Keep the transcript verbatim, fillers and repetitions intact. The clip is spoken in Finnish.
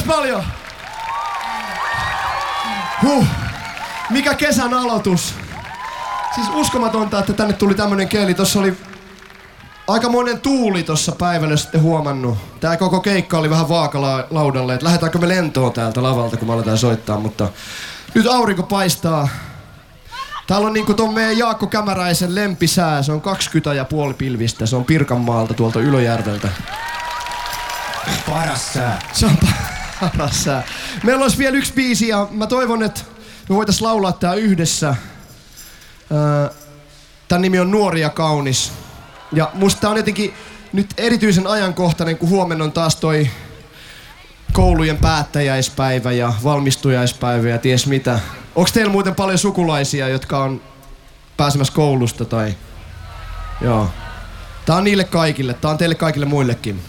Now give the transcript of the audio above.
Kiitos paljon! Huh. Mikä kesän aloitus? Siis uskomatonta, että tänne tuli tämmönen keli. Tossa oli aikamoinen tuuli tossa päivällä, jos ette huomannut. Tää koko keikka oli vähän vaakalaudalle, että lähdetäänkö me lentoon täältä lavalta, kun me aletaan soittaa, mutta nyt aurinko paistaa. Täällä on niinku ton meidän Jaakko Kämäräisen lempisää, se on kaksikymmentä ja puoli pilvistä, se on Pirkanmaalta tuolta Ylöjärveltä. Paras sää. Se on paras sää. Meillä olisi vielä yksi biisi ja mä toivon, että me voitais laulaa tää yhdessä. Tän nimi on Nuori ja kaunis. Ja musta tää on jotenkin nyt erityisen ajankohtainen, kun huomenna on taas toi koulujen päättäjäispäivä ja valmistujaispäivä ja ties mitä. Onks teillä muuten paljon sukulaisia, jotka on pääsemässä koulusta tai... Joo. Tää on niille kaikille, tää on teille kaikille muillekin.